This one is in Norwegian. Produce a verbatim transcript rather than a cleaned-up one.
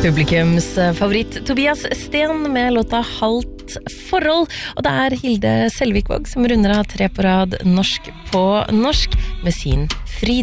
Publikums favoritt Tobias Sten med låta Halt forhold, og det er Hilde Selvikvåg som runder av tre på rad norsk på norsk med sin Frid.